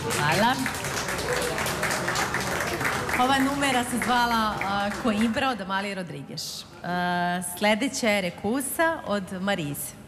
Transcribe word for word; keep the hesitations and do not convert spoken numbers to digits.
Hvala. Ova numera se zvala Coimbra od Amalije Rodriguez. Sledeća je Rekusa od Marize.